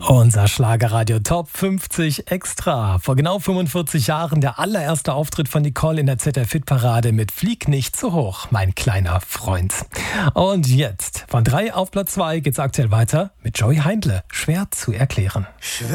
Unser Schlagerradio Top 50 Extra. Vor genau 45 Jahren der allererste Auftritt von Nicole in der ZDF-Hitparade mit Flieg nicht zu hoch, mein kleiner Freund. Und jetzt, von 3 auf Platz 2 geht's aktuell weiter mit Joey Heindle. Schwer zu erklären.